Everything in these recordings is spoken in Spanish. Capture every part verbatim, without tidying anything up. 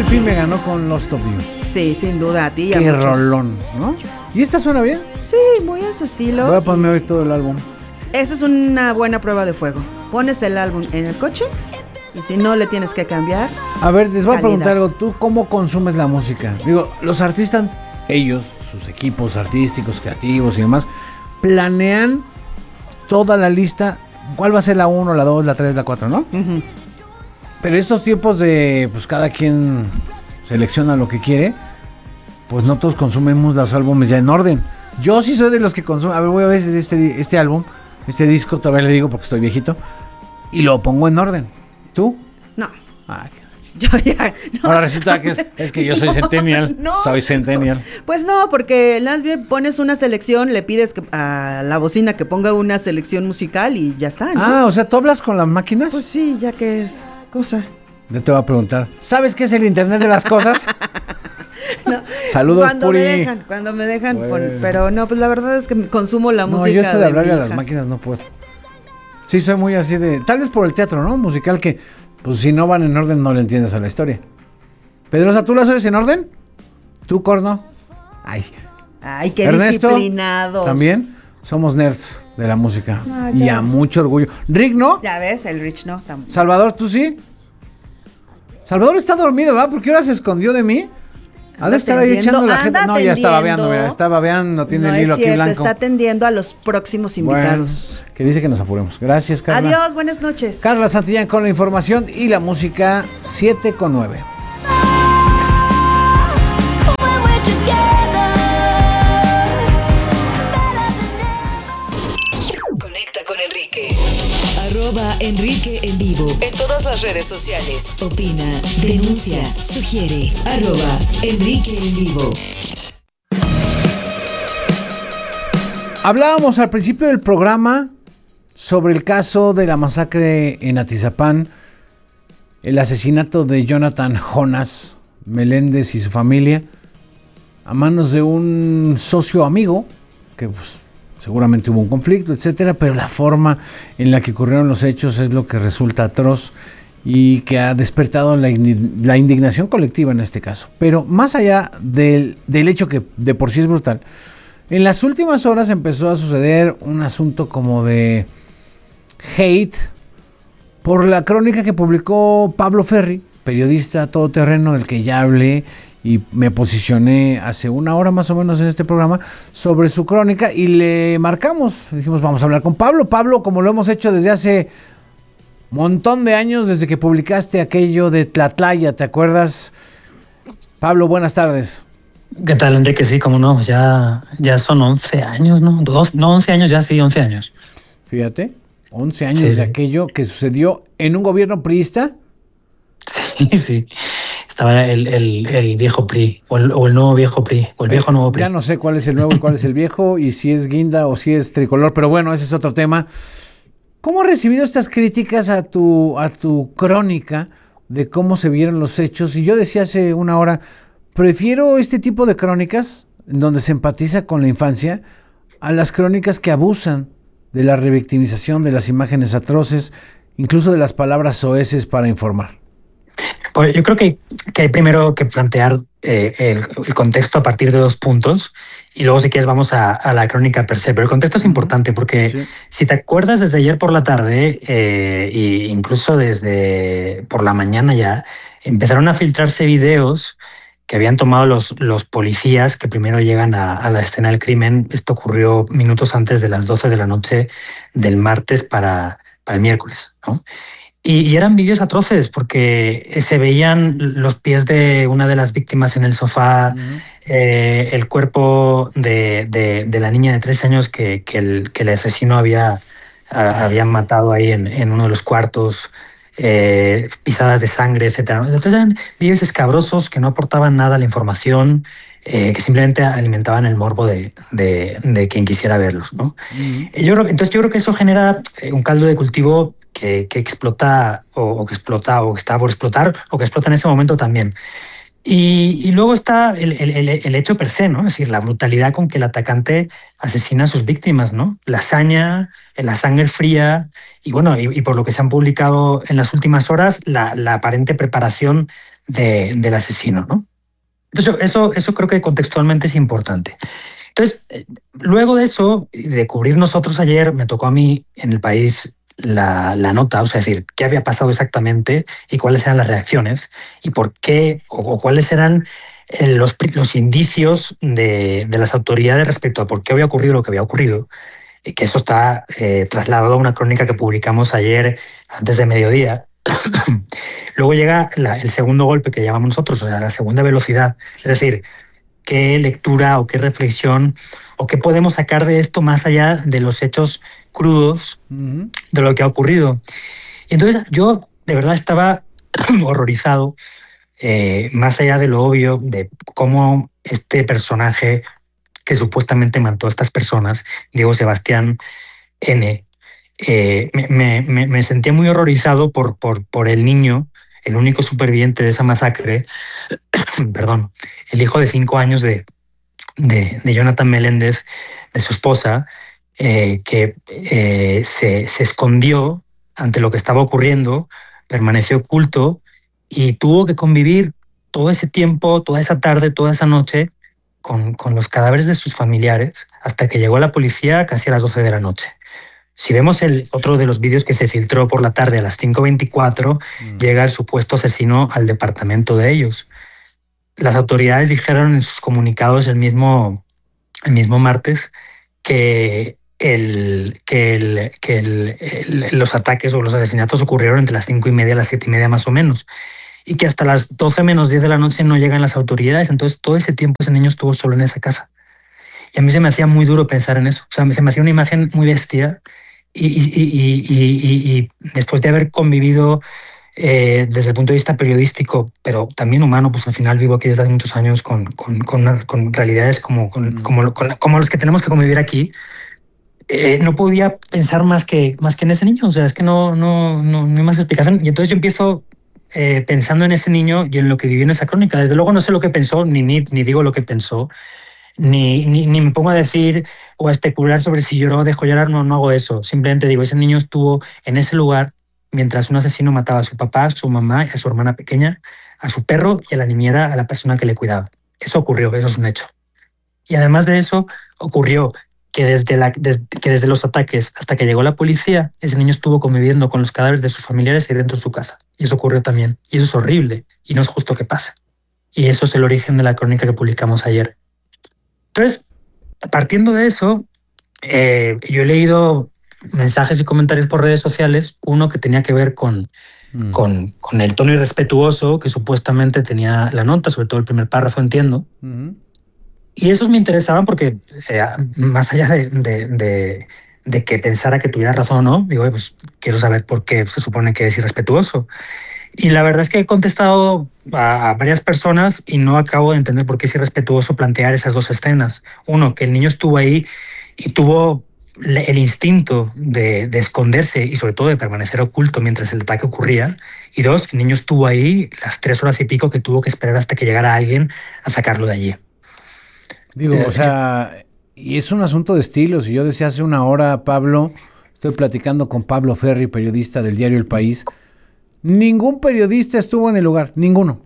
el fin me ganó con Lost of You. Sí, sin duda, a ti. Qué a muchos. rolón, ¿no? ¿Y esta suena bien? Sí, muy a su estilo. Voy a ponerme a oír todo el álbum. Esa es una buena prueba de fuego. Pones el álbum en el coche y si no le tienes que cambiar. A ver, les voy calidad. a preguntar algo. ¿Tú cómo consumes la música? Digo, los artistas, ellos, sus equipos artísticos, creativos y demás, planean toda la lista. ¿Cuál va a ser la uno, la dos, la tres, la cuatro, no? Uh-huh. Pero estos tiempos de, pues cada quien selecciona lo que quiere, pues no todos consumimos los álbumes ya en orden. Yo sí soy de los que consumen. A ver, voy a ver este, este álbum, este disco, todavía le digo porque estoy viejito, y lo pongo en orden. ¿Tú? No. Ah, qué... Yo ya, no. Ahora resulta que es, es que yo soy No, centennial. no. Soy centennial. Pues no, porque más bien pones una selección, le pides que, a la bocina que ponga una selección musical y ya está, ¿no? Ah, o sea, ¿tú hablas con las máquinas? Pues sí, ya que es cosa. Yo te voy a preguntar. ¿Sabes qué es el Internet de las cosas? No. Saludos, cuando Puri. me dejan, cuando me dejan, Bueno. pon- pero no, pues la verdad es que consumo la No, música. yo eso de hablarle mi a las hija. máquinas no puedo. Sí, soy muy así de... Tal vez por el teatro, ¿no? Musical que, pues si no van en orden no le entiendes a la historia. Pedrosa, ¿tú las oyes en orden? ¿Tú, Corno? Ay. Ay, qué Ernesto, disciplinados. también somos nerds de la música. Ah, y ya. a mucho orgullo. Rick, ¿no? Ya ves, el Rich no. Tam- Salvador, ¿tú sí? Salvador está dormido, ¿verdad? ¿Por qué ahora se escondió de mí? Ha de Anda estar ahí atendiendo, echando la gente. anda No, ya está atendiendo. babeando, mira, está babeando, tiene no el hilo es aquí cierto, blanco. está atendiendo a los próximos invitados. Bueno, que dice que nos apuremos. Gracias, Carla. Adiós, buenas noches. Carla Santillán con la información y la música siete con nueve. Conecta con Enrique. Arroba Enrique en vivo. En todas las redes sociales. Opina, denuncia, sugiere. Arroba Enrique en vivo. Hablábamos al principio del programa sobre el caso de la masacre en Atizapán, el asesinato de Jonathan Jonas Meléndez y su familia a manos de un socio amigo, que pues, seguramente hubo un conflicto, etcétera, pero la forma en la que ocurrieron los hechos es lo que resulta atroz y que ha despertado la, la indignación colectiva en este caso. Pero más allá del, del hecho que de por sí es brutal, en las últimas horas empezó a suceder un asunto como de hate por la crónica que publicó Pablo Ferri, periodista todoterreno del que ya hablé y me posicioné hace una hora más o menos en este programa sobre su crónica y le marcamos, dijimos vamos a hablar con Pablo. Pablo, como lo hemos hecho desde hace un montón de años, desde que publicaste aquello de Tlatlaya, ¿te acuerdas? Pablo, buenas tardes. ¿Qué tal, Enrique? Sí, cómo no, ya, ya son once años, ¿no? Dos, no, once años ya, sí, once años. Fíjate, once años Sí, de sí. aquello que sucedió en un gobierno priista. Sí, sí. Estaba el, el, el viejo P R I, o el, o el nuevo viejo P R I, o el viejo nuevo P R I. Ya no sé cuál es el nuevo y cuál es el viejo, y si es guinda o si es tricolor, pero bueno, ese es otro tema. ¿Cómo has recibido estas críticas a tu, a tu crónica de cómo se vieron los hechos? Y yo decía hace una hora, prefiero este tipo de crónicas, en donde se empatiza con la infancia, a las crónicas que abusan de la revictimización, de las imágenes atroces, incluso de las palabras soeces para informar. Pues yo creo que, que hay primero que plantear eh, el, el contexto a partir de dos puntos y luego si quieres vamos a, a la crónica per se. Pero el contexto es importante porque Sí. si te acuerdas desde ayer por la tarde eh, e incluso desde por la mañana ya empezaron a filtrarse videos que habían tomado los, los policías que primero llegan a, a la escena del crimen. Esto ocurrió minutos antes de las doce de la noche del martes para, para el miércoles, ¿no? Y, y eran vídeos atroces porque se veían los pies de una de las víctimas en el sofá, uh-huh. eh, el cuerpo de, de, de la niña de tres años que, que, el, que el asesino había, a, había matado ahí en, en uno de los cuartos, eh, pisadas de sangre, etcétera. Entonces eran vídeos escabrosos que no aportaban nada a la información, eh, que simplemente alimentaban el morbo de, de, de quien quisiera verlos, ¿no? Uh-huh. Yo creo, entonces yo creo que eso genera un caldo de cultivo Que, que explota o, o que explota o que está por explotar o que explota en ese momento también. Y, y luego está el, el, el hecho per se, ¿no? Es decir, la brutalidad con que el atacante asesina a sus víctimas, ¿no? La hazaña, la sangre fría y bueno, y, y por lo que se han publicado en las últimas horas, la, la aparente preparación de, del asesino, ¿no? Entonces, eso, eso creo que contextualmente es importante. Entonces, luego de eso, de cubrir nosotros ayer, me tocó a mí en El País la, la nota, o sea, decir, qué había pasado exactamente y cuáles eran las reacciones y por qué, o, o cuáles eran los, los indicios de, de las autoridades respecto a por qué había ocurrido lo que había ocurrido. Y que eso está eh, trasladado a una crónica que publicamos ayer antes de mediodía. Luego llega la, el segundo golpe que llamamos nosotros, o sea, la segunda velocidad. Es decir, qué lectura o qué reflexión o qué podemos sacar de esto más allá de los hechos crudos uh-huh. de lo que ha ocurrido. Y entonces yo de verdad estaba horrorizado, eh, más allá de lo obvio, de cómo este personaje que supuestamente mató a estas personas, Diego Sebastián N., eh, me, me, me sentía muy horrorizado por, por, por el niño, el único superviviente de esa masacre, perdón, el hijo de cinco años de, de, de Jonathan Meléndez, de su esposa, eh, que eh, se, se escondió ante lo que estaba ocurriendo, permaneció oculto y tuvo que convivir todo ese tiempo, toda esa tarde, toda esa noche, Con, con los cadáveres de sus familiares hasta que llegó la policía casi a las doce de la noche. Si vemos el otro de los vídeos que se filtró por la tarde a las cinco veinticuatro, mm. llega el supuesto asesino al departamento de ellos. Las autoridades dijeron en sus comunicados el mismo, el mismo martes que, el, que, el, que el, el, los ataques o los asesinatos ocurrieron entre las cinco y media y las siete y media más o menos. Y que hasta las doce menos diez de la noche no llegan las autoridades. Entonces todo ese tiempo ese niño estuvo solo en esa casa. Y a mí se me hacía muy duro pensar en eso. O sea, se me hacía una imagen muy bestia y, y, y, y, y, y después de haber convivido eh, desde el punto de vista periodístico, pero también humano, pues al final vivo aquí desde hace muchos años con, con, con, con realidades como, con, mm. como, con, como los que tenemos que convivir aquí, eh, no podía pensar más que, más que en ese niño. O sea, es que no, no, no, no hay más explicación. Y entonces yo empiezo... Eh, pensando en ese niño y en lo que vivió en esa crónica. Desde luego no sé lo que pensó, ni, ni, ni digo lo que pensó, ni, ni, ni me pongo a decir o a especular sobre si lloró o dejó llorar, no, no hago eso. Simplemente digo, ese niño estuvo en ese lugar mientras un asesino mataba a su papá, a su mamá y a su hermana pequeña, a su perro y a la niñera, a la persona que le cuidaba. Eso ocurrió, eso es un hecho. Y además de eso, ocurrió que desde, la, desde, que desde los ataques hasta que llegó la policía, ese niño estuvo conviviendo con los cadáveres de sus familiares y dentro de su casa. Y eso ocurrió también. Y eso es horrible. Y no es justo que pase. Y eso es el origen de la crónica que publicamos ayer. Entonces, partiendo de eso, eh, yo he leído mensajes y comentarios por redes sociales. Uno que tenía que ver con, mm. con, con el tono irrespetuoso que supuestamente tenía la nota, sobre todo el primer párrafo, entiendo. Mm-hmm. Y esos me interesaban porque, eh, más allá de, de, de, de que pensara que tuviera razón o no, digo, pues quiero saber por qué se supone que es irrespetuoso. Y la verdad es que he contestado a, a varias personas y no acabo de entender por qué es irrespetuoso plantear esas dos escenas. Uno, que el niño estuvo ahí y tuvo el instinto de, de esconderse y sobre todo de permanecer oculto mientras el ataque ocurría. Y dos, que el niño estuvo ahí las tres horas y pico que tuvo que esperar hasta que llegara alguien a sacarlo de allí. Digo, o sea, y es un asunto de estilos. Y yo decía hace una hora, Pablo, estoy platicando con Pablo Ferri, periodista del diario El País. Ningún periodista estuvo en el lugar, ninguno.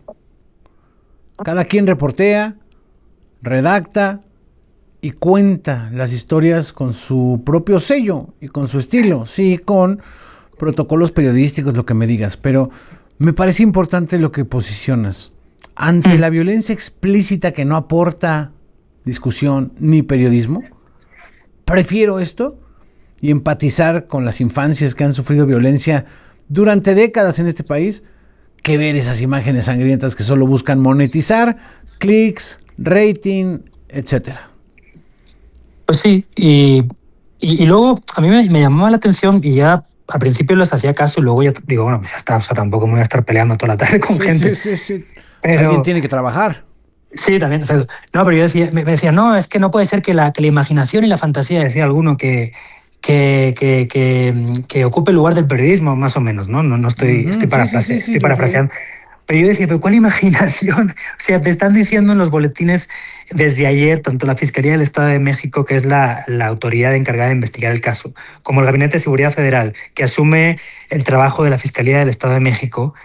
Cada quien reportea, redacta y cuenta las historias con su propio sello y con su estilo. Sí, con protocolos periodísticos, lo que me digas. Pero me parece importante lo que posicionas. Ante la violencia explícita que no aporta discusión ni periodismo, prefiero esto y empatizar con las infancias que han sufrido violencia durante décadas en este país que ver esas imágenes sangrientas que solo buscan monetizar, clics, rating, etcétera. Pues sí, y, y, y luego a mí me, me llamaba la atención y ya al principio les hacía caso y luego ya digo, bueno, ya está, o sea, tampoco me voy a estar peleando toda la tarde con sí, gente. Sí, sí, sí. Pero alguien tiene que trabajar. Sí, también. O sea, no, pero yo decía, me decía, no, es que no puede ser que la, que la imaginación y la fantasía, decía alguno, que, que, que, que, que ocupe el lugar del periodismo, más o menos, ¿no? No, no estoy, uh-huh, estoy, parafrase, sí, sí, sí, estoy sí, parafraseando. Sí. Pero yo decía, pero ¿cuál imaginación? O sea, te están diciendo en los boletines desde ayer, tanto la Fiscalía del Estado de México, que es la, la autoridad encargada de investigar el caso, como el Gabinete de Seguridad Federal, que asume el trabajo de la Fiscalía del Estado de México,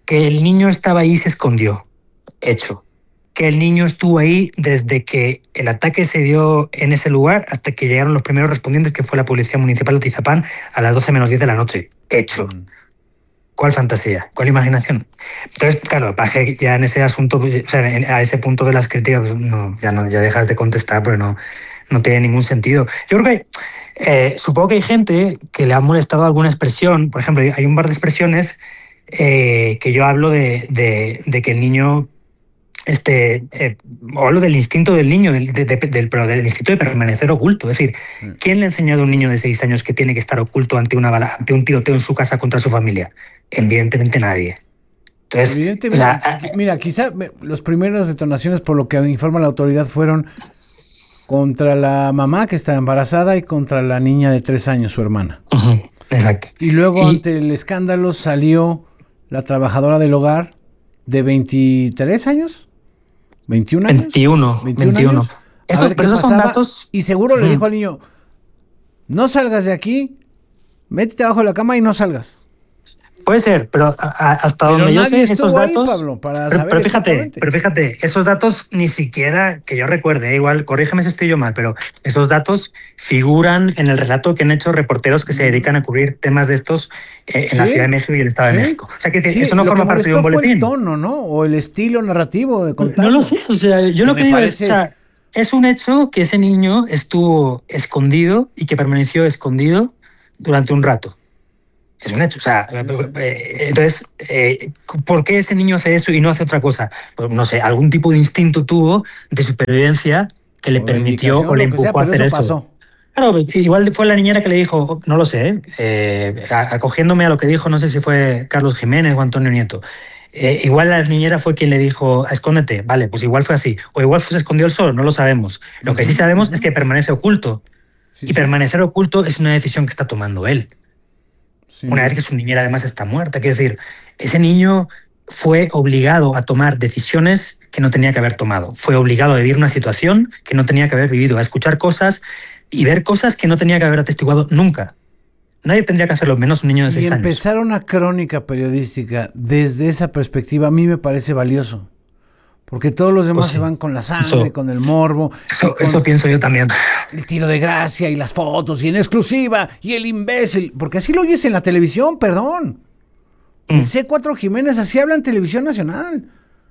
Que el niño estaba ahí y se escondió. Hecho. Que el niño estuvo ahí desde que el ataque se dio en ese lugar hasta que llegaron los primeros respondientes, que fue la Policía Municipal de Atizapán, a las doce menos diez de la noche. Hecho. Mm. ¿Cuál fantasía? ¿Cuál imaginación? Entonces, claro, Page ya en ese asunto, o sea, a ese punto de las críticas, pues no, ya no, ya dejas de contestar porque no, no tiene ningún sentido. Yo creo que, eh, supongo que hay gente que le ha molestado alguna expresión. Por ejemplo, hay un par de expresiones eh, que yo hablo de, de, de que el niño, este, eh, hablo del instinto del niño, del, de, de, del, pero del instinto de permanecer oculto. Es decir, sí. ¿Quién le ha enseñado a un niño de seis años que tiene que estar oculto ante una bala, ante un tiroteo en su casa contra su familia? Evidentemente nadie. Entonces, Evidentemente, la, mira, quizá los primeros detonaciones, por lo que informa la autoridad, fueron contra la mamá que estaba embarazada y contra la niña de tres años, su hermana. Uh-huh, exacto. Y luego, y, ante el escándalo, salió la trabajadora del hogar de veintitrés años, veintiún años. veintiuno. veintiún veintiuno. Años, Eso, pero esos son datos. Y seguro uh-huh. le dijo al niño: no salgas de aquí, métete abajo de la cama y no salgas. Puede ser, pero a, a, hasta pero donde yo sé esos datos, ahí, Pablo, para pero, saber pero fíjate, pero fíjate, esos datos ni siquiera que yo recuerde, igual, corrígeme si estoy yo mal, pero esos datos figuran en el relato que han hecho reporteros que se dedican a cubrir temas de estos eh, en ¿Sí? la Ciudad de México y el Estado ¿Sí? de México. O sea que sí, eso no forma parte de un boletín. Fue el tono, ¿no? O el estilo narrativo de contarlo. No lo sé, o sea, yo que lo que digo parece... es, o sea, es un hecho que ese niño estuvo escondido y que permaneció escondido durante un rato. Es un hecho, o sea, sí, sí. Eh, entonces, eh, ¿por qué ese niño hace eso y no hace otra cosa? Pues no sé, algún tipo de instinto tuvo de supervivencia que le o permitió o le empujó sea, a hacer eso. Pasó. Claro, igual fue la niñera que le dijo, no lo sé, eh, acogiéndome a lo que dijo, no sé si fue Carlos Jiménez o Antonio Nieto. Eh, igual la niñera fue quien le dijo, escóndete, vale, pues igual fue así. O igual se escondió el sol, no lo sabemos. Lo que sí sabemos es que permanece oculto. Sí, y sí. permanecer oculto es una decisión que está tomando él. Sí. Una vez que su niñera además está muerta. Quiero decir, ese niño fue obligado a tomar decisiones que no tenía que haber tomado. Fue obligado a vivir una situación que no tenía que haber vivido, a escuchar cosas y ver cosas que no tenía que haber atestiguado nunca. Nadie tendría que hacerlo, menos un niño de seis años. Y empezar años. Una crónica periodística desde esa perspectiva a mí me parece valioso. Porque todos los demás pues sí. se van con la sangre, eso, con el morbo. Eso, con eso pienso yo también. El tiro de gracia y las fotos y en exclusiva y el imbécil. Porque así lo oyes en la televisión, perdón. Mm. El C cuatro Jiménez así habla en Televisión Nacional.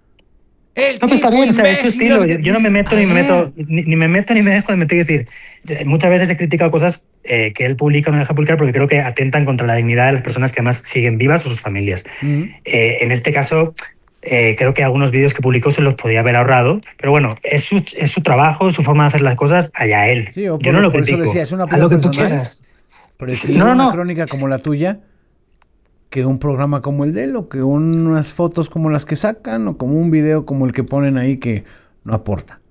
El no, pero está bien, o sea, es su estilo. Yo, yo no me meto ni me meto, ni, ni me meto ni me dejo de meter. Es decir, muchas veces he criticado cosas eh, que él publica o no deja publicar porque creo que atentan contra la dignidad de las personas que además siguen vivas o sus familias. Mm. Eh, en este caso... Eh, creo que algunos vídeos que publicó se los podía haber ahorrado, pero bueno, es su, es su trabajo, es su forma de hacer las cosas, allá él. Sí, por, yo no lo por critico. Eso decía, es una a lo que tú quieras. Pero si no, no, una no. crónica como la tuya, que un programa como el de él, o que unas fotos como las que sacan, o como un video como el que ponen ahí que no aporta.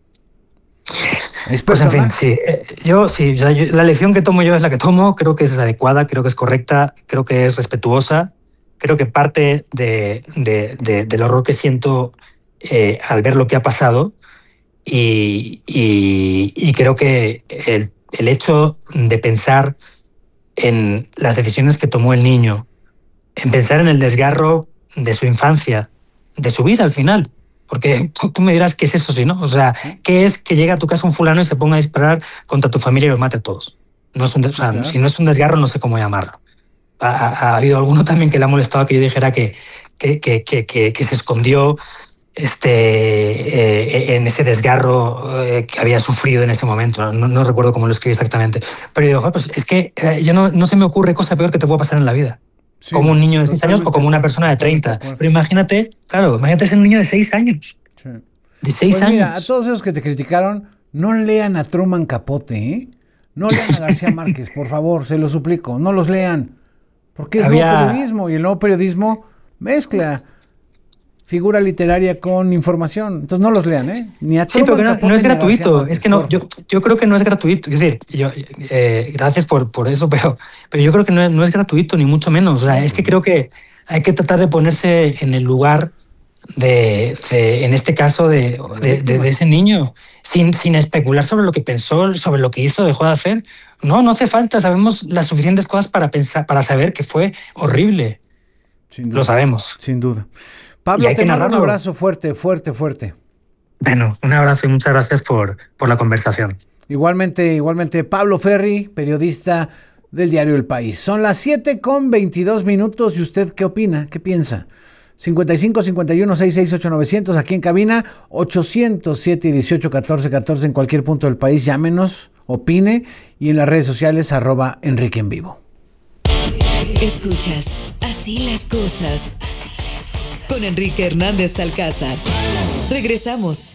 Es pues en fin, sí. Eh, yo sí, yo, la lección que tomo yo es la que tomo, creo que es adecuada, creo que es correcta, creo que es respetuosa. Creo que parte de, de, de, del horror que siento eh, al ver lo que ha pasado y, y, y creo que el, el hecho de pensar en las decisiones que tomó el niño, en pensar en el desgarro de su infancia, de su vida al final, porque tú, tú me dirás qué es eso, si no, o sea, qué es que llegue a tu casa un fulano y se ponga a disparar contra tu familia y los mate a todos. No es un, o sea, si no es un desgarro, no sé cómo llamarlo. Ha, ha habido alguno también que le ha molestado que yo dijera que, que, que, que, que, que se escondió este, eh, en ese desgarro eh, que había sufrido en ese momento. No, no recuerdo cómo lo escribí exactamente. Pero yo digo, pues es que eh, yo no, no se me ocurre cosa peor que te pueda pasar en la vida. Sí, como un niño de seis años o como una persona de treinta. Pero imagínate, claro, imagínate ser un niño de seis años. Sí. De seis pues años. Mira, a todos esos que te criticaron, no lean a Truman Capote, ¿eh? No lean a García Márquez, por favor, se lo suplico. No los lean. Porque es Había... nuevo periodismo y el nuevo periodismo mezcla figura literaria con información. Entonces no los lean, ¿eh? Ni a sí, pero no, no es gratuito. Márquez, es que no, yo, yo creo que no es gratuito. Es decir, yo, eh, gracias por, por eso, pero, pero yo creo que no, no es gratuito, ni mucho menos. O sea, es que creo que hay que tratar de ponerse en el lugar de, de en este caso, de, de, de, de ese niño, sin, sin especular sobre lo que pensó, sobre lo que hizo, dejó de hacer. No, no hace falta. Sabemos las suficientes cosas para pensar, para saber que fue horrible. Sin duda. Lo sabemos. Sin duda. Pablo, te mando un abrazo fuerte, fuerte, fuerte. Bueno, un abrazo y muchas gracias por, por la conversación. Igualmente, igualmente, Pablo Ferri, periodista del diario El País. Son las siete con veintidós minutos. ¿Y usted qué opina? ¿Qué piensa? cincuenta y cinco, cincuenta y uno, sesenta y seis, ocho, novecientos, aquí en cabina, ochocientos siete, dieciocho, catorce, catorce, en cualquier punto del país. Llámenos, opine, y en las redes sociales, arroba Enrique en Vivo. Escuchas Así las cosas con Enrique Hernández Alcázar. Regresamos.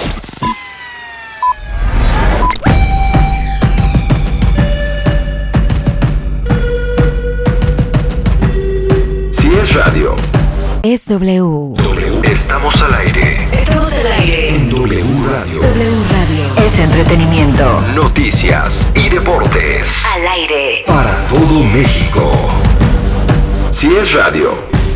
Si es radio, es W. W. Estamos al aire. Estamos al aire. En W Radio. W Radio. Es entretenimiento. Noticias y deportes. Al aire. Para todo México. Si es radio,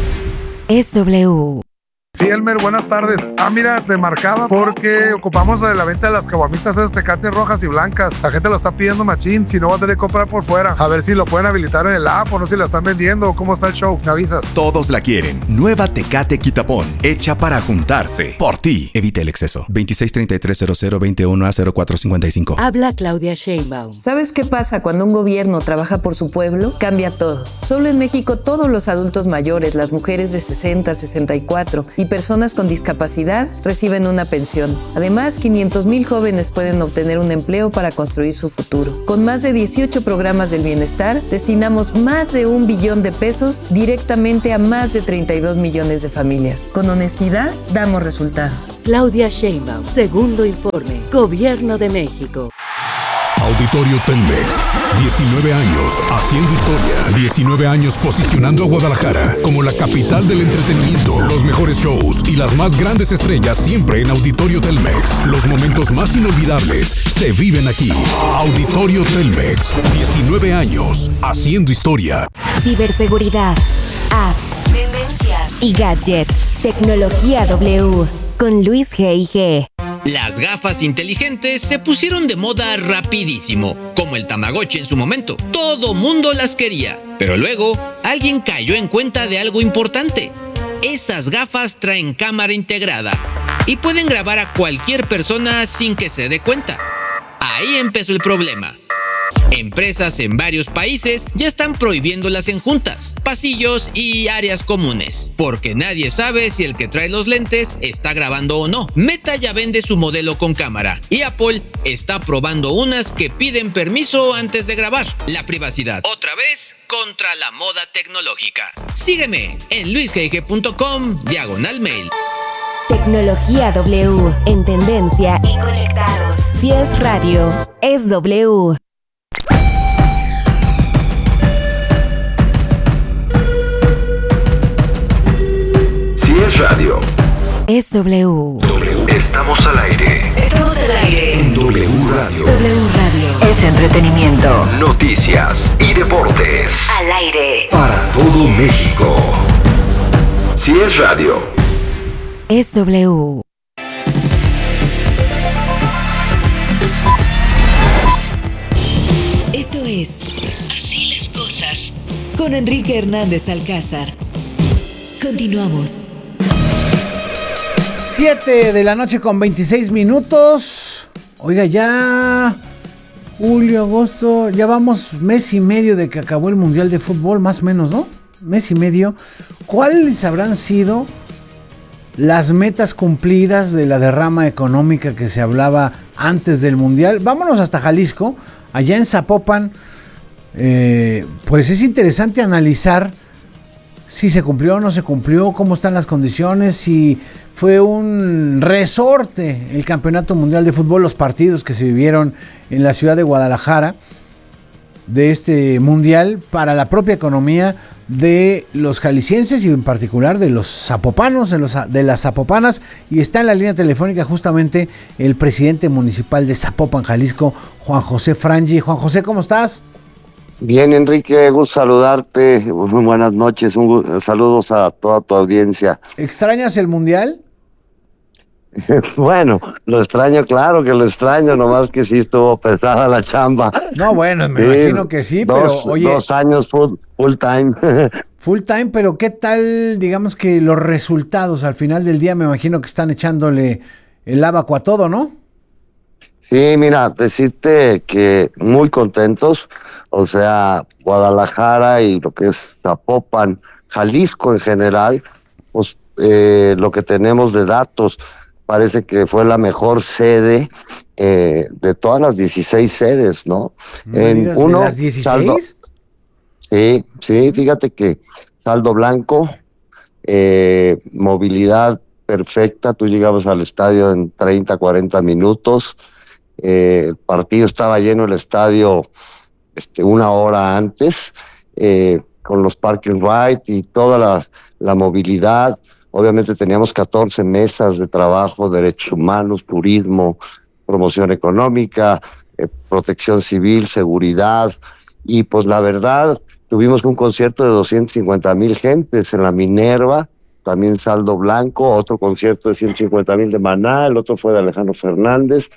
es W. Sí, Elmer, buenas tardes. Ah, mira, te marcaba porque ocupamos de la venta de las caguamitas esas Tecate rojas y blancas. La gente lo está pidiendo machín, si no va a tener que comprar por fuera. A ver si lo pueden habilitar en el app o no, si la están vendiendo o cómo está el show. ¿Me avisas? Todos la quieren. Nueva Tecate Quitapón, hecha para juntarse. Por ti. Evita el exceso. veintiséis treinta y tres cero cero veintiuno a cero cuatro cincuenta y cinco. Habla Claudia Sheinbaum. ¿Sabes qué pasa cuando un gobierno trabaja por su pueblo? Cambia todo. Solo en México todos los adultos mayores, las mujeres de sesenta, sesenta y cuatro y personas con discapacidad reciben una pensión. Además, quinientos mil jóvenes pueden obtener un empleo para construir su futuro. Con más de dieciocho programas del bienestar, destinamos más de un billón de pesos directamente a más de treinta y dos millones de familias. Con honestidad, damos resultados. Claudia Sheinbaum, segundo informe, Gobierno de México. Auditorio Telmex, diecinueve años haciendo historia, diecinueve años posicionando a Guadalajara como la capital del entretenimiento, los mejores shows y las más grandes estrellas siempre en Auditorio Telmex. Los momentos más inolvidables se viven aquí. Auditorio Telmex, diecinueve años haciendo historia. Ciberseguridad, apps, tendencias y gadgets. Tecnología W con Luis G I G. Las gafas inteligentes se pusieron de moda rapidísimo, como el Tamagotchi en su momento. Todo mundo las quería, pero luego alguien cayó en cuenta de algo importante. Esas gafas traen cámara integrada y pueden grabar a cualquier persona sin que se dé cuenta. Ahí empezó el problema. Empresas en varios países ya están prohibiéndolas en juntas, pasillos y áreas comunes, porque nadie sabe si el que trae los lentes está grabando o no. Meta ya vende su modelo con cámara y Apple está probando unas que piden permiso antes de grabar. La privacidad, otra vez, contra la moda tecnológica. Sígueme en luisgig.com diagonal mail. Tecnología W, en tendencia y conectados. Si es radio, es W. si es radio, es W. W. Estamos al aire. Estamos al aire. En W Radio. W Radio. Es entretenimiento. Noticias y deportes. Al aire. Para todo México. Si es radio, es W. Esto es Así las cosas con Enrique Hernández Alcázar. Continuamos. siete de la noche con veintiséis minutos. Oiga, ya julio, agosto, ya vamos mes y medio de que acabó el Mundial de Fútbol, más o menos, ¿no? Mes y medio. ¿Cuáles habrán sido las metas cumplidas de la derrama económica que se hablaba antes del Mundial? Vámonos hasta Jalisco, allá en Zapopan. Eh, pues es interesante analizar si se cumplió o no se cumplió, cómo están las condiciones, si fue un resorte el Campeonato Mundial de Fútbol, los partidos que se vivieron en la ciudad de Guadalajara de este Mundial para la propia economía de los jaliscienses y en particular de los zapopanos, de, los, de las zapopanas. Y está en la línea telefónica justamente el presidente municipal de Zapopan, Jalisco, Juan José Frangi. Juan José, ¿cómo estás? Bien, Enrique, gusto saludarte. Muy buenas noches. Un, saludos a toda tu audiencia. ¿Extrañas el Mundial? Bueno, lo extraño, claro que lo extraño, nomás que sí estuvo pesada la chamba. No, bueno, me Sí, imagino que sí, dos, pero oye... Dos años full, full time. Full time, pero ¿qué tal, digamos que los resultados al final del día? Me imagino que están echándole el abaco a todo, ¿no? Sí, mira, decirte que muy contentos, o sea, Guadalajara y lo que es Zapopan, Jalisco en general, pues eh, lo que tenemos de datos parece que fue la mejor sede eh, de todas las dieciséis sedes, ¿no? ¿No me en digas, uno, de las dieciséis? saldo, sí, sí, fíjate que saldo blanco, eh, movilidad perfecta, tú llegabas al estadio en treinta, cuarenta minutos, eh, el partido estaba lleno el estadio este, una hora antes, eh, con los parking right y toda la, la movilidad. Obviamente teníamos catorce mesas de trabajo, derechos humanos, turismo, promoción económica, eh, protección civil, seguridad, y pues la verdad, tuvimos un concierto de doscientas cincuenta mil gentes en la Minerva, también saldo blanco, otro concierto de ciento cincuenta mil de Maná, el otro fue de Alejandro Fernández,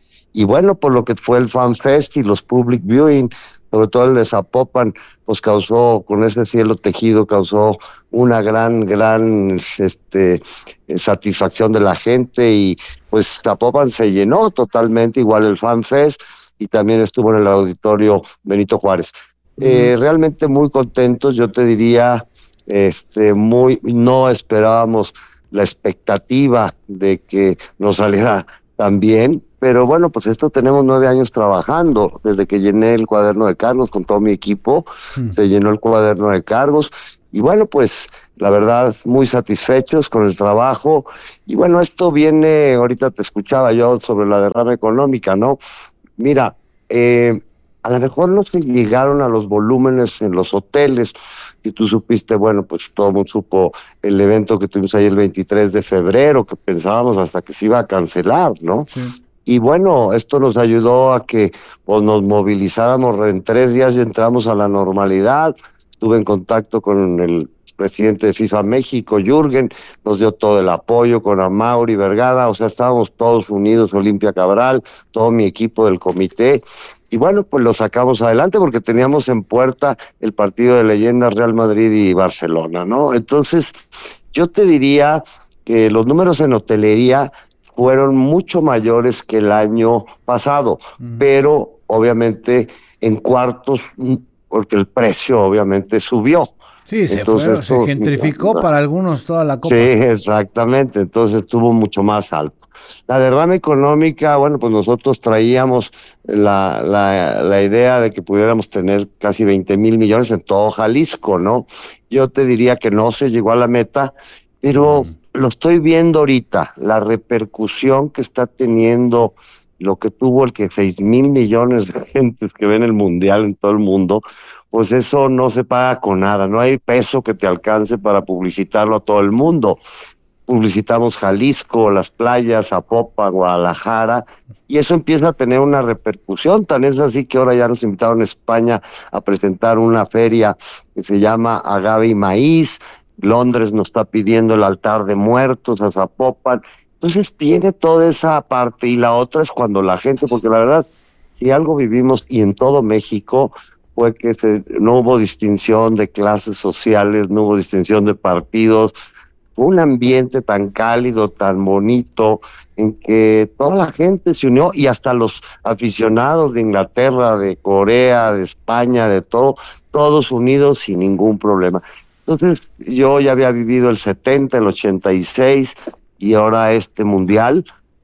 y bueno, por lo que fue el Fan Fest y los Public Viewing, sobre todo el de Zapopan, pues causó, con ese cielo tejido, causó una gran, gran este, satisfacción de la gente, y pues Zapopan se llenó totalmente, igual el Fan Fest, y también estuvo en el auditorio Benito Juárez. Mm. Eh, realmente muy contentos, yo te diría, este, muy, no esperábamos la expectativa de que nos saliera tan bien, pero bueno, pues esto tenemos nueve años trabajando, desde que llené el cuaderno de cargos con todo mi equipo, mm. se llenó el cuaderno de cargos, y bueno, pues la verdad, muy satisfechos con el trabajo, y bueno, esto viene, ahorita te escuchaba yo sobre la derrama económica, ¿no? Mira, eh, a lo mejor no se llegaron a los volúmenes en los hoteles, y tú supiste, bueno, pues todo el mundo supo el evento que tuvimos ahí el veintitrés de febrero, que pensábamos hasta que se iba a cancelar, ¿no? Sí. Y bueno, esto nos ayudó a que pues, nos movilizáramos en tres días y entramos a la normalidad. Estuve en contacto con el presidente de FIFA México, Jürgen, nos dio todo el apoyo, con Amaury Vergara, o sea, estábamos todos unidos, Olimpia Cabral, todo mi equipo del comité, y bueno, pues lo sacamos adelante porque teníamos en puerta el partido de leyendas Real Madrid y Barcelona, ¿no? Entonces, yo te diría que los números en hotelería fueron mucho mayores que el año pasado, mm. pero obviamente en cuartos, porque el precio obviamente subió. Sí, se, Entonces, fue, se gentrificó no, para algunos toda la copa. Sí, exactamente, entonces estuvo mucho más alto. La derrama económica, bueno, pues nosotros traíamos la, la, la idea de que pudiéramos tener casi veinte mil millones en todo Jalisco, ¿no? Yo te diría que no se llegó a la meta, pero mm. lo estoy viendo ahorita, la repercusión que está teniendo lo que tuvo el que seis mil millones de gentes que ven el mundial en todo el mundo, pues eso no se paga con nada, no hay peso que te alcance para publicitarlo a todo el mundo. Publicitamos Jalisco, las playas, Zapopan, Guadalajara, y eso empieza a tener una repercusión, tan es así que ahora ya nos invitaron a España a presentar una feria que se llama Agave y Maíz, Londres nos está pidiendo el altar de muertos a Zapopan, entonces viene toda esa parte, y la otra es cuando la gente, porque la verdad, si algo vivimos, y en todo México, fue que se, no hubo distinción de clases sociales, no hubo distinción de partidos, fue un ambiente tan cálido, tan bonito, en que toda la gente se unió, y hasta los aficionados de Inglaterra, de Corea, de España, de todo, todos unidos sin ningún problema. Entonces, yo ya había vivido el setenta, el ochenta y seis, y ahora este mundial,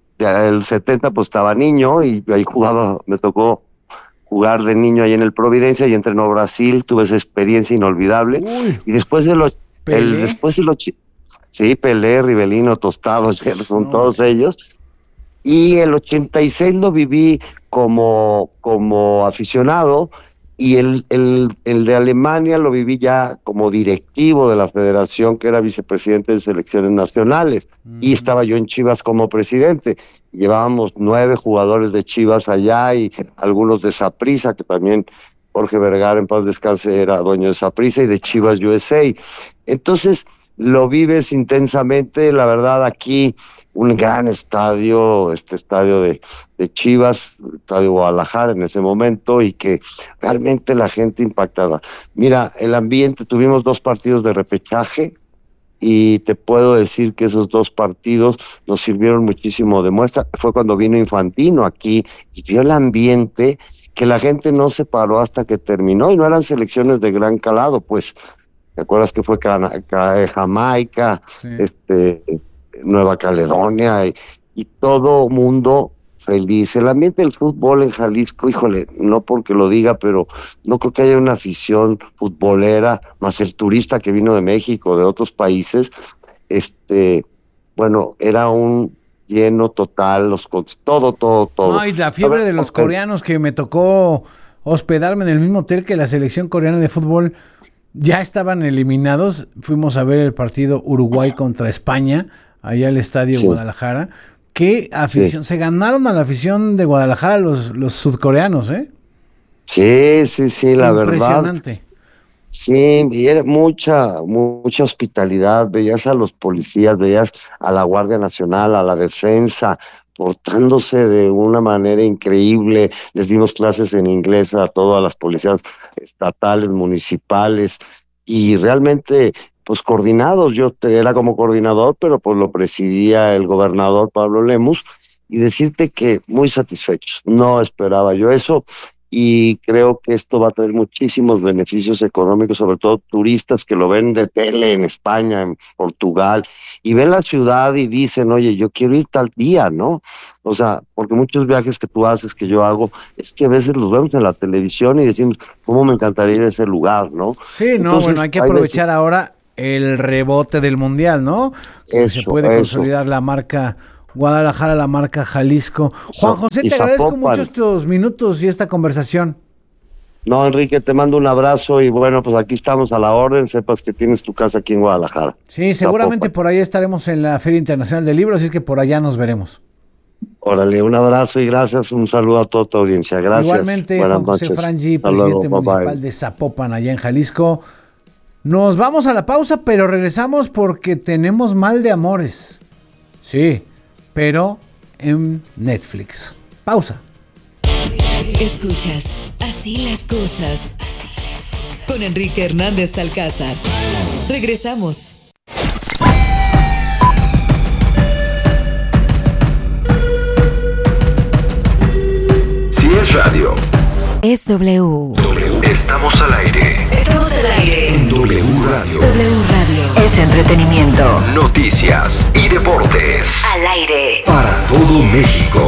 el setenta pues estaba niño, y ahí jugaba, me tocó jugar de niño ahí en el Providencia, y entrenó Brasil, tuve esa experiencia inolvidable. Uy, y después de los, el, después de los, sí, Pelé, Rivelino, Tostado, son no. todos ellos, y el ochenta y seis lo viví como, como aficionado, y el, el, el de Alemania lo viví ya como directivo de la federación, que era vicepresidente de selecciones nacionales, uh-huh. y estaba yo en Chivas como presidente. Llevábamos nueve jugadores de Chivas allá, y algunos de Saprissa, que también Jorge Vergara, en paz descanse, era dueño de Saprissa, y de Chivas U S A. Entonces, lo vives intensamente, la verdad aquí un gran estadio, este estadio de, de Chivas, estadio Guadalajara en ese momento, y que realmente la gente impactada. Mira, el ambiente, tuvimos dos partidos de repechaje, y te puedo decir que esos dos partidos nos sirvieron muchísimo de muestra. Fue cuando vino Infantino aquí y vio el ambiente, que la gente no se paró hasta que terminó, y no eran selecciones de gran calado, pues, ¿te acuerdas que fue Cana- Ca- Jamaica, sí. este, Nueva Caledonia, y, y todo mundo feliz? El ambiente del fútbol en Jalisco, híjole, no porque lo diga, pero no creo que haya una afición futbolera, más el turista que vino de México, de otros países, este, bueno, era un lleno total, los todo, todo, todo. Ay, la fiebre ver, de los okay. coreanos, que me tocó hospedarme en el mismo hotel que la selección coreana de fútbol. Ya estaban eliminados, fuimos a ver el partido Uruguay contra España, allá al estadio sí. Guadalajara. Qué afición, sí. se ganaron a la afición de Guadalajara los, los sudcoreanos, ¿eh? Sí, sí, sí, la verdad. Impresionante. Sí, y era mucha, mucha hospitalidad, veías a los policías, veías a la Guardia Nacional, a la defensa, portándose de una manera increíble. Les dimos clases en inglés a todas las policías estatales, municipales, y realmente, pues coordinados. Yo era como coordinador, pero pues lo presidía el gobernador Pablo Lemus, y decirte que muy satisfechos. No esperaba yo eso, y creo que esto va a traer muchísimos beneficios económicos, sobre todo turistas que lo ven de tele en España, en Portugal, y ven la ciudad y dicen, oye, yo quiero ir tal día, ¿no? O sea, porque muchos viajes que tú haces, que yo hago, es que a veces los vemos en la televisión y decimos, ¿cómo me encantaría ir a ese lugar, no? Sí, no, Entonces, bueno, hay que aprovechar hay veces... ahora el rebote del Mundial, ¿no? Eso, se puede eso. consolidar la marca Guadalajara, la marca Jalisco. Juan José, te agradezco mucho estos minutos y esta conversación. No, Enrique, te mando un abrazo, y bueno, pues aquí estamos a la orden. Sepas que tienes tu casa aquí en Guadalajara. Sí, seguramente Zapopan. Por ahí estaremos en la Feria Internacional del Libro, así es que por allá nos veremos. Órale, un abrazo y gracias, un saludo a toda tu audiencia. Gracias. Igualmente, Buenas Juan José noches. Frangi, presidente luego, municipal de Zapopan, allá en Jalisco. Nos vamos a la pausa, pero regresamos porque tenemos mal de amores. Sí, pero en Netflix. Pausa. Escuchas Así las cosas con Enrique Hernández Alcázar. Regresamos. Si es radio, es W. W. Estamos al aire. Estamos al aire. En W Radio. W Radio. Es entretenimiento. Noticias y deportes. Al aire. Para todo México.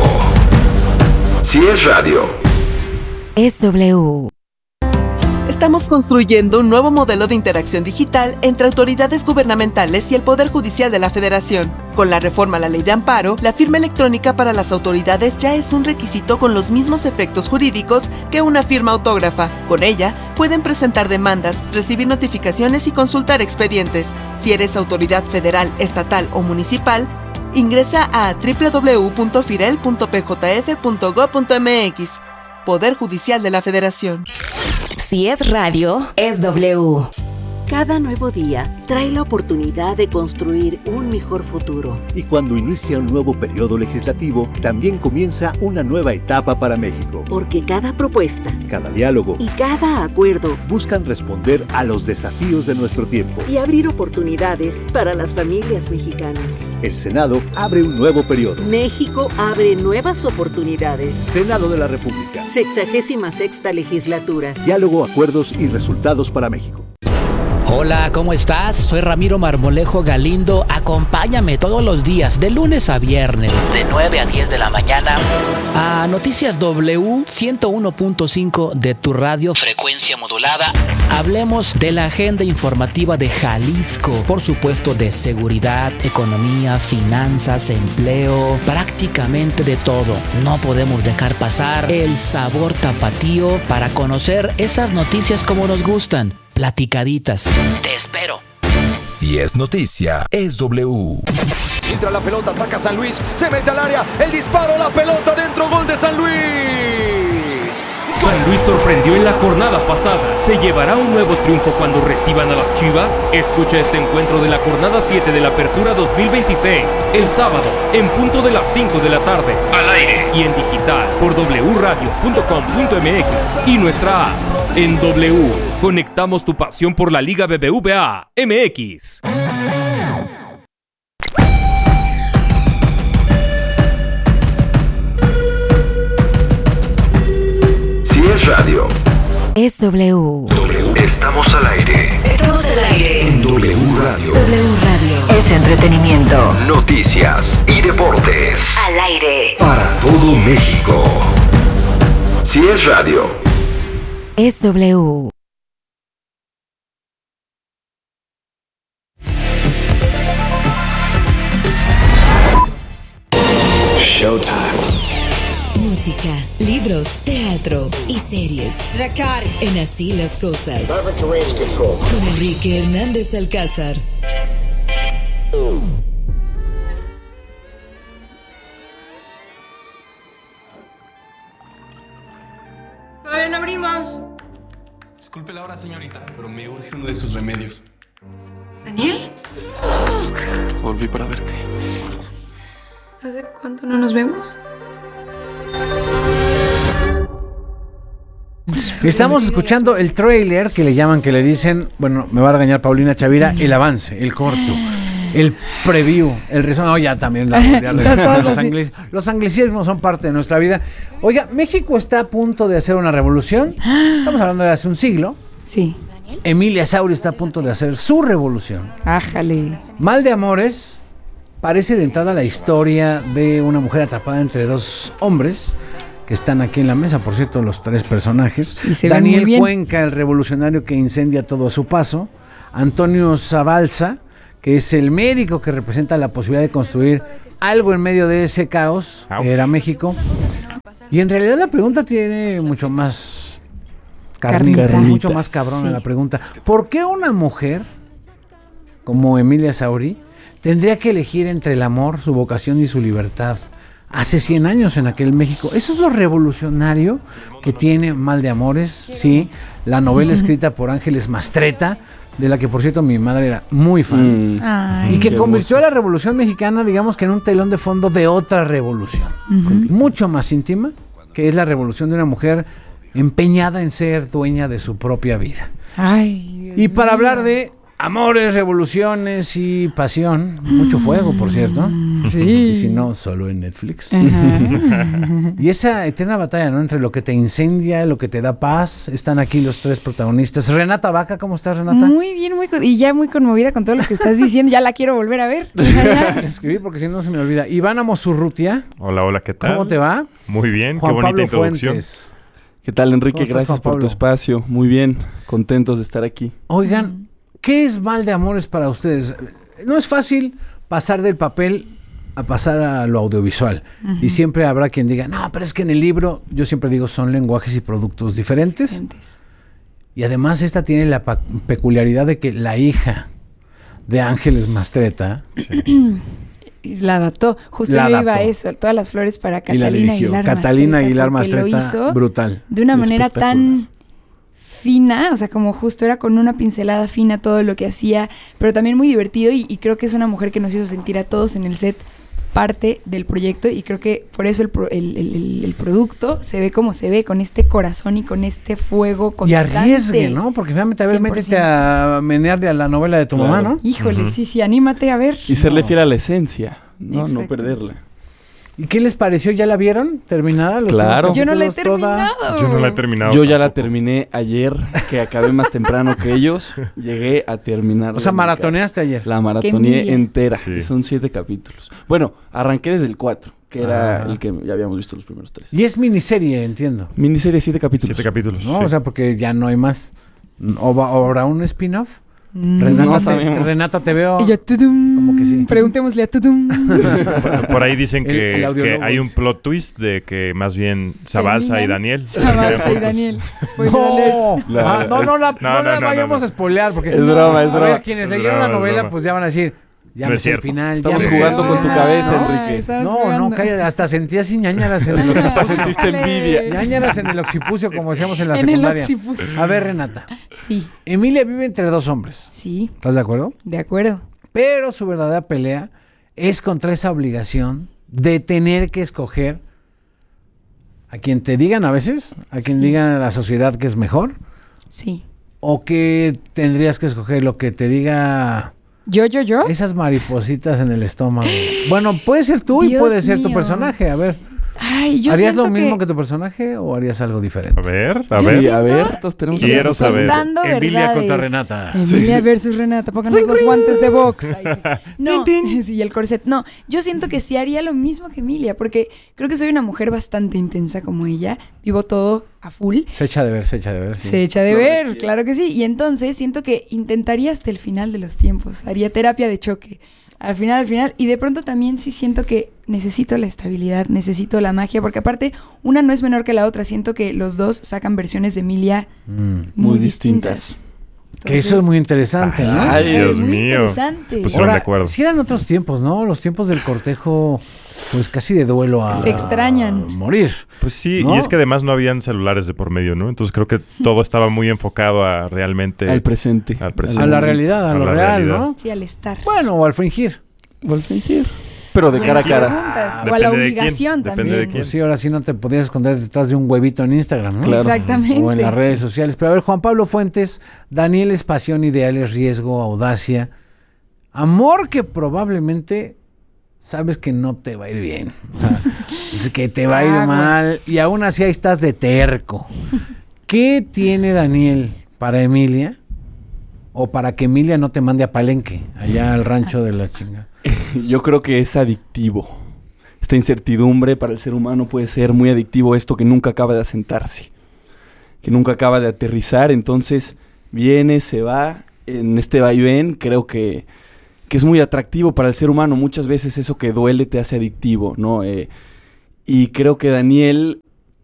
Si es radio, es W. Estamos construyendo un nuevo modelo de interacción digital entre autoridades gubernamentales y el Poder Judicial de la Federación. Con la reforma a la Ley de Amparo, la firma electrónica para las autoridades ya es un requisito con los mismos efectos jurídicos que una firma autógrafa. Con ella, pueden presentar demandas, recibir notificaciones y consultar expedientes. Si eres autoridad federal, estatal o municipal, ingresa a doble u doble u doble u punto firel punto p j f punto gob punto m x. Poder Judicial de la Federación. Si es radio, es W. Cada nuevo día trae la oportunidad de construir un mejor futuro. Y cuando inicia un nuevo periodo legislativo, también comienza una nueva etapa para México. Porque cada propuesta, cada diálogo y cada acuerdo buscan responder a los desafíos de nuestro tiempo y abrir oportunidades para las familias mexicanas. El Senado abre un nuevo periodo. México abre nuevas oportunidades. Senado de la República. Sexagésima sexta legislatura. Diálogo, acuerdos y resultados para México. Hola, ¿cómo estás? Soy Ramiro Marmolejo Galindo. Acompáñame todos los días, de lunes a viernes, de nueve a diez de la mañana, a Noticias W ciento uno punto cinco de tu radio, frecuencia modulada. Hablemos de la agenda informativa de Jalisco, por supuesto de seguridad, economía, finanzas, empleo, prácticamente de todo. No podemos dejar pasar el sabor tapatío para conocer esas noticias como nos gustan. Platicaditas. Te espero. Si es noticia, es W. Entra la pelota, ataca San Luis, se mete al área, el disparo, la pelota dentro, gol de San Luis. San Luis sorprendió en la jornada pasada. ¿Se llevará un nuevo triunfo cuando reciban a las Chivas? Escucha este encuentro de la jornada siete de la Apertura dos mil veintiséis, el sábado, en punto de las cinco de la tarde, al aire y en digital por doble u radio punto com punto m x y nuestra app. En W, conectamos tu pasión por la Liga B B V A M X. Si es radio, es W. W. Estamos al aire. Estamos al aire. En W Radio. W Radio. Es entretenimiento. Noticias y deportes. Al aire. Para todo México. Si es radio, es W. Showtime. Música, libros, teatro y series. En Así las Cosas. Con Enrique Hernández Alcázar. Todavía no abrimos. Disculpe la hora, señorita, pero me urge uno de sus remedios. ¿Daniel? Volví para verte. ¿Hace cuánto no nos vemos? Estamos escuchando el tráiler que le llaman, que le dicen, bueno, me va a regañar Paulina Chavira, el avance, el corto, el preview, el resumen. No, ya también la, ya le- los, anglis- los anglicismos son parte de nuestra vida. Oiga, México está a punto de hacer una revolución. Estamos hablando de hace un siglo. Sí. Emilia Sauri está a punto de hacer su revolución. Ájale. Mal de Amores parece de entrada la historia de una mujer atrapada entre dos hombres que están aquí en la mesa, por cierto, los tres personajes. Y se ven Daniel muy bien. Cuenca, el revolucionario que incendia todo a su paso. Antonio Zabalza, que es el médico que representa la posibilidad de construir algo en medio de ese caos, que era México. Y en realidad la pregunta tiene mucho más carnita, es Carnita. mucho más cabrona Sí. la pregunta. ¿Por qué una mujer como Emilia Sauri tendría que elegir entre el amor, su vocación y su libertad? Hace cien años en aquel México. Eso es lo revolucionario que tiene Mal de Amores, sí. La novela escrita por Ángeles Mastretta, de la que por cierto mi madre era muy fan. Mm. Ay. Y que Qué convirtió a la revolución mexicana, digamos que en un telón de fondo de otra revolución. Ujú. Mucho más íntima, que es la revolución de una mujer empeñada en ser dueña de su propia vida. Ay. Y para hablar de amores, revoluciones y pasión, mucho fuego, por cierto. Sí. Y si no, solo en Netflix. Y esa eterna batalla, ¿no? Entre lo que te incendia, lo que te da paz. Están aquí los tres protagonistas. Renata Vaca, ¿cómo estás, Renata? Muy bien, muy co- y ya muy conmovida con todo lo que estás diciendo. Ya la quiero volver a ver. Escribí porque si no se me olvida. Iván Amosurrutia. Hola, hola, ¿qué tal? ¿Cómo te va? Muy bien, Juan qué bonita Pablo introducción. Fuentes. ¿Qué tal, Enrique? ¿Cómo estás, Gracias Juan por tu Pablo? espacio. Muy bien, contentos de estar aquí. Oigan, ¿qué es Mal de Amores para ustedes? No es fácil pasar del papel a pasar a lo audiovisual. Ujú. Y siempre habrá quien diga, no, pero es que en el libro, yo siempre digo, son lenguajes y productos diferentes. Y además esta tiene la pa- peculiaridad de que la hija de Ángeles Mastretta Y la adaptó. Justo La yo iba a adaptó. eso. Todas las flores para y la Catalina dirigió. Aguilar Catalina Mastretta, Aguilar porque lo Mastretta, hizo brutal. de una manera Espectacular. tan fina, o sea, como justo era con una pincelada fina todo lo que hacía, pero también muy divertido y, y creo que es una mujer que nos hizo sentir a todos en el set parte del proyecto y creo que por eso el, pro- el, el- el- el producto se ve como se ve, con este corazón y con este fuego Y constante. arriesgue, ¿no? Porque finalmente, a ver, cien por métete ciento. a menearle a la novela de tu Claro. mamá, ¿no? Híjole, Ujú. sí, sí, anímate a ver. Y serle fiel a la esencia, ¿no? No Exacto. perderla. ¿Y qué les pareció? ¿Ya la vieron terminada? Los Claro. primeros Yo no la he capítulos, toda? terminado. Yo no la he terminado. Yo ya la terminé ayer, que acabé más temprano que ellos. Llegué a terminar. O sea, maratoneaste ayer. La Qué maratoneé envidia. entera. Sí. Son siete capítulos. Bueno, arranqué desde el cuatro, que era Ah. el que ya habíamos visto los primeros tres. Y es miniserie, entiendo. Miniserie, siete capítulos. Siete capítulos. ¿No? sí. O sea, porque ya no hay más. ¿O, va- o habrá un spin-off? Mm. Renata, No te, sabemos. Renata, te veo. Y ya, tudum. Como que sí. Preguntémosle a Tudum. Por, por ahí dicen El- que, el audiólogo que hay un dice. plot twist de que más bien Zabalza y ¿Terminan? Daniel. Zabalza y Daniel. Spoiler alert. No, ah, no, no, la, no, No, la no, no, vayamos no. a spoilear porque Es broma, es a ver, broma. quienes Es leyeron broma, la es novela broma. pues ya van a decir Ya No me es sé el cierto. final. Estamos ya me sé jugando el con tu final. cabeza, No, Enrique. estamos No, jugando. no, cállate. Hasta sentí así ñañaras en el Hasta occipucio. sentiste envidia. Ñañaras en el occipucio, como decíamos en la En el secundaria. occipucio. A ver, Renata. Sí. Emilia vive entre dos hombres. Sí. ¿Estás de acuerdo? De acuerdo. Pero su verdadera pelea es contra esa obligación de tener que escoger a quien te digan a veces, a quien Sí. digan a la sociedad que es mejor, Sí. o que tendrías que escoger lo que te diga ¿Yo, yo, yo? esas maripositas en el estómago. Bueno, puede ser tú y Dios puede ser tu mío. personaje. A ver, Ay, yo ¿harías lo siento mismo que... tu personaje o harías algo diferente? A ver, a Yo ver. Sí, siento- a ver, todos tenemos que Quiero Estoy saber. dando Emilia verdades. contra Renata. Emilia versus Renata, pónganos los guantes de box. Ay, sí. No, sí, el corset. No, yo siento que sí haría lo mismo que Emilia, porque creo que soy una mujer bastante intensa como ella. Vivo todo a full. Se echa de ver, se echa de ver. Sí. Se echa de ver, claro que sí. Y entonces siento que intentaría hasta el final de los tiempos. Haría terapia de choque. Al final, al final. Y de pronto también sí siento que necesito la estabilidad, necesito la magia, porque aparte una no es menor que la otra. Siento que los dos sacan versiones de Emilia Mm. muy, Muy distintas. distintas. Que eso es muy interesante, ¿no? Ay, Dios muy mío. interesante. Se pusieron Ahora, de acuerdo. sí eran otros tiempos, ¿no? Los tiempos del cortejo, pues casi de duelo a... Se extrañan. a morir. Pues sí, ¿no? y es que además no habían celulares de por medio, ¿no? Entonces creo que todo estaba muy enfocado a realmente... Al presente. Al presente. A la realidad, a, A lo la real, realidad. ¿no? Sí, al estar. Bueno, o al fingir. Vuelve a fingir. Pero de Con cara a las cara. preguntas, o a Depende la de quién, obligación depende también. de quién. Pues sí, ahora sí no te podías esconder detrás de un huevito en Instagram, ¿no? Claro. Exactamente. O en las redes sociales. Pero a ver, Juan Pablo Fuentes, Daniel es pasión, ideales, riesgo, audacia. Amor que probablemente sabes que no te va a ir bien. O sea, es que te va a ir Aguas. mal. Y aún así ahí estás de terco. ¿Qué tiene Daniel para Emilia? O para que Emilia no te mande a Palenque, allá al rancho de la chinga. Yo creo que es adictivo. Esta incertidumbre para el ser humano puede ser muy adictivo, esto que nunca acaba de asentarse, que nunca acaba de aterrizar, entonces viene, se va, en este vaivén creo que, que es muy atractivo para el ser humano. Muchas veces eso que duele te hace adictivo, ¿no? Eh, y creo que Daniel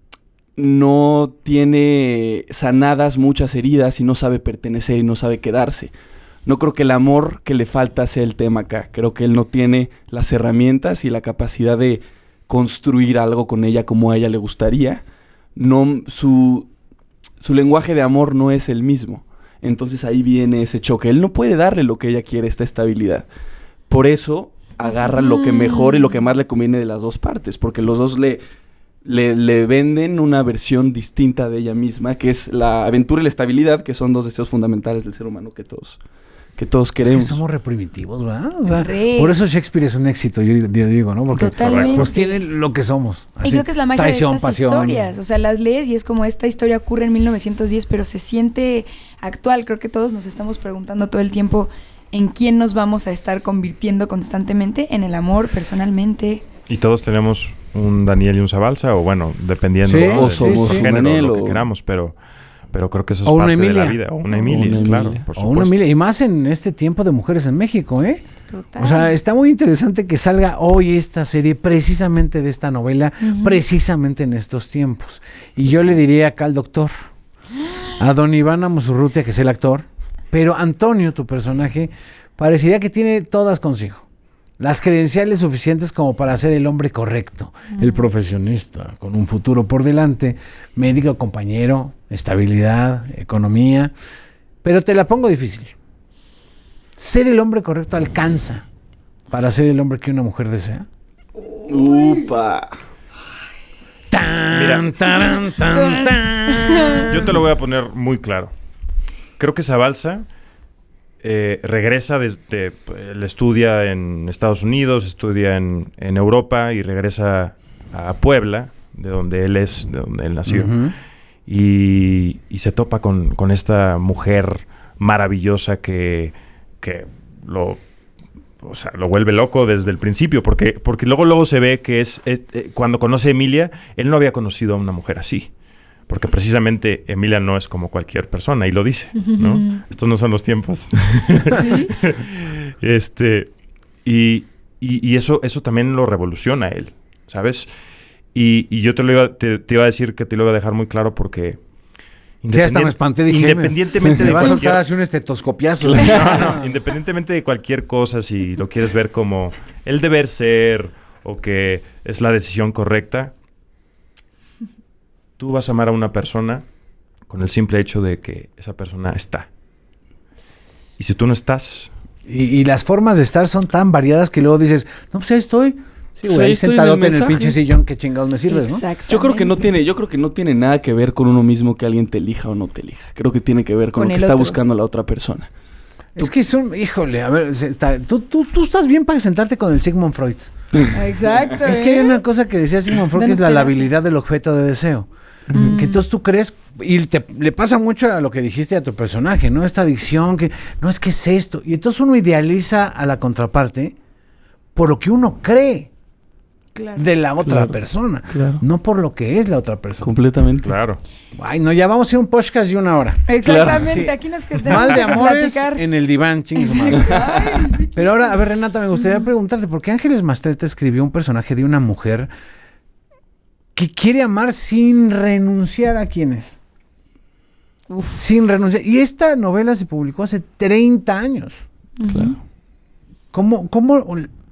no tiene sanadas muchas heridas y no sabe pertenecer y no sabe quedarse. No creo que el amor que le falta sea el tema acá. Creo que él no tiene las herramientas y la capacidad de construir algo con ella como a ella le gustaría. No, su, su lenguaje de amor no es el mismo. Entonces ahí viene ese choque. Él no puede darle lo que ella quiere, esta estabilidad. Por eso agarra lo que mejor y lo que más le conviene de las dos partes, porque los dos le, le, le venden una versión distinta de ella misma, que es la aventura y la estabilidad, que son dos deseos fundamentales del ser humano que todos, que todos queremos. Es que somos reprimitivos, ¿verdad? O sea, Re. por eso Shakespeare es un éxito, yo, yo digo, ¿no? Porque Totalmente. pues tiene lo que somos. Y Así, creo que es la magia traición, de estas pasión. historias. O sea, las lees y es como esta historia ocurre en mil novecientos diez, pero se siente actual. Creo que todos nos estamos preguntando todo el tiempo en quién nos vamos a estar convirtiendo constantemente, en el amor, personalmente. Y todos tenemos un Daniel y un Zabalza, o bueno, dependiendo Sí, ¿no? o de- somos del un género, Daniel lo que o- queramos, pero, pero creo que eso es O una parte de Emilia. la vida. O una O Emilia, una claro, Emilia. por O supuesto. una Emilia, y más en este tiempo de mujeres en México, ¿eh? Total. O sea, está muy interesante que salga hoy esta serie precisamente de esta novela, Ujú. precisamente en estos tiempos. Y yo le diría acá al doctor, a don Iván Amosurrutia, que es el actor, pero Antonio, tu personaje, parecería que tiene todas consigo. Las credenciales suficientes como para ser el hombre correcto, el profesionista, con un futuro por delante, médico, compañero, estabilidad, economía. Pero te la pongo difícil. ¿Ser el hombre correcto alcanza para ser el hombre que una mujer desea? Upa. Tan, Mira. taran, tan, tan. Yo te lo voy a poner muy claro. Creo que Zabalza eh, regresa desde... Él estudia en Estados Unidos, estudia en, en Europa y regresa a Puebla, de donde él es, de donde él nació. Ujú. y, y se topa con, con esta mujer maravillosa que, que lo... O sea, lo vuelve loco desde el principio, porque, porque luego, luego se ve que es, es eh, cuando conoce a Emilia, él no había conocido a una mujer así. Porque precisamente Emilia no es como cualquier persona, y lo dice, ¿no? Estos no son los tiempos. Sí. este, y y, y eso, eso también lo revoluciona a él, ¿sabes? Y, y yo te, lo iba, te, te iba a decir que te lo iba a dejar muy claro porque Sí, hasta me espanté, dije, independientemente me de va a cualquier... soltar así un estetoscopiazo. No, no, independientemente de cualquier cosa, si lo quieres ver como el deber ser o que es la decisión correcta, tú vas a amar a una persona con el simple hecho de que esa persona está. Y si tú no estás... Y, y las formas de estar son tan variadas que luego dices, no, pues ahí estoy. Sí, güey, ahí sentadote en el, en el pinche sillón, qué chingados me sirves, ¿no? Yo creo que no tiene, yo creo que no tiene nada que ver con uno mismo que alguien te elija o no te elija. Creo que tiene que ver con, con lo que está otro. buscando la otra persona. Es que son, híjole, a ver, está, tú, tú, tú estás bien para sentarte con el Sigmund Freud. Exacto. Es que hay una cosa que decía Sigmund Freud, que es la labilidad del objeto de deseo. Mm. Que entonces tú crees, y te, le pasa mucho a lo que dijiste a tu personaje, ¿no? Esta adicción, que no es que es esto. Y entonces uno idealiza a la contraparte por lo que uno cree. Claro. De la otra claro, persona, claro. No por lo que es la otra persona. Completamente. Claro. Ay, no, ya vamos a hacer un podcast de una hora. Exactamente, claro. Aquí nos quedamos. Mal de amores en el diván, chingos madre. Sí. Pero ahora, a ver, Renata, me gustaría preguntarte, ¿por qué Ángeles Mastretta escribió un personaje de una mujer que quiere amar sin renunciar a quién es? Uf. Sin renunciar. Y esta novela se publicó hace treinta años. Claro. ¿Cómo, cómo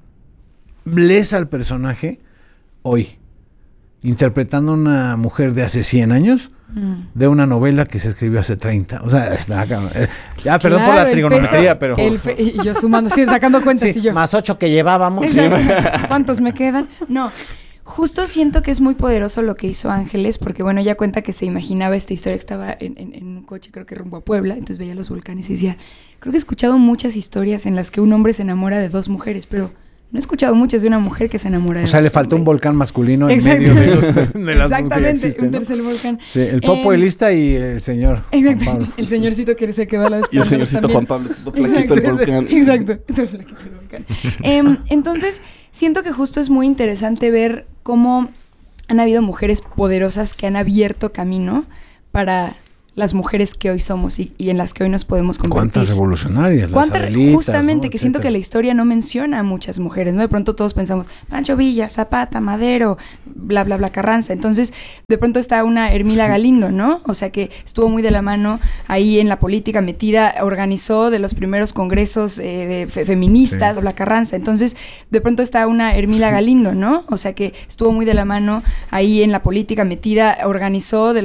lees al personaje hoy, interpretando a una mujer de hace cien años mm. de una novela que se escribió hace treinta? O sea, está acá. Ya, ah, perdón claro, por la trigonometría, pero... Fe- y yo sumando, sí, sacando cuentas sí, y yo... Más ocho que llevábamos. ¿Cuántos me quedan? No, justo siento que es muy poderoso lo que hizo Ángeles, porque bueno, ella cuenta que se imaginaba esta historia, que estaba en, en, en un coche, creo que rumbo a Puebla, entonces veía los volcanes y decía, creo que he escuchado muchas historias en las que un hombre se enamora de dos mujeres, pero... No he escuchado muchas de una mujer que se enamora de O sea, le faltó un volcán masculino en medio de, los, de las Exactamente, existen, un tercer ¿no? volcán. Sí, el Popoelista eh, y el señor Juan Pablo. El señorcito que se quedó a la después. Y el señorcito también. Juan Pablo, todo flaquito del volcán. Exacto, todo flaquito del volcán. eh, entonces, siento que justo es muy interesante ver cómo han habido mujeres poderosas que han abierto camino para... las mujeres que hoy somos y, y en las que hoy nos podemos convertir. ¿Cuántas revolucionarias? ¿Cuántas? Las Adelitas, justamente, ¿no? que siento que la historia no menciona a muchas mujeres, ¿no? De pronto todos pensamos, Pancho Villa, Zapata, Madero, bla, bla, bla, Carranza. Entonces, de pronto está una Hermila Galindo, ¿no? O sea, que estuvo muy de la mano ahí en la política metida, organizó de los primeros congresos eh, de fe- feministas, sí. Bla, Carranza. Entonces, de pronto está una Hermila Galindo, ¿no? O sea, que estuvo muy de la mano ahí en la política metida, organizó de